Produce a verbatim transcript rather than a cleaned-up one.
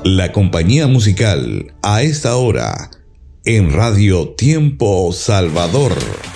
La compañía musical a esta hora en Radio Tiempo Salvador.